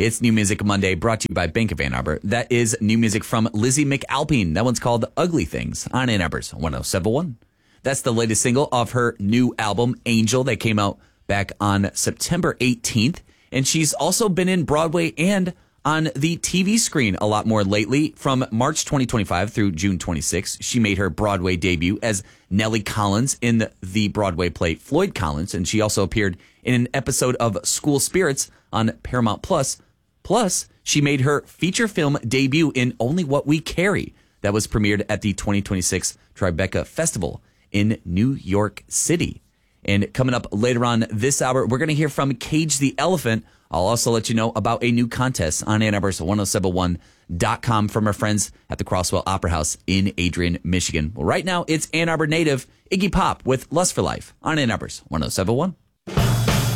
It's New Music Monday, brought to you by Bank of Ann Arbor. That is new music from Lizzie McAlpine. That one's called Ugly Things on Ann Arbor's 1071. That's the latest single of her new album, Angel, that came out back on September 18th. And she's also been in Broadway and on the TV screen a lot more lately. From March 2025 through June 26, she made her Broadway debut as Nellie Collins in the Broadway play Floyd Collins, and she also appeared in an episode of School Spirits on Paramount Plus. Plus, she made her feature film debut in Only What We Carry, that was premiered at the 2026 Tribeca Festival in New York City. And coming up later on this hour, we're going to hear from Cage the Elephant. I'll also let you know about a new contest on Ann Arbor's 1071.com from our friends at the Crosswell Opera House in Adrian, Michigan. Well, right now, it's Ann Arbor native Iggy Pop with Lust for Life on Ann Arbor's 1071.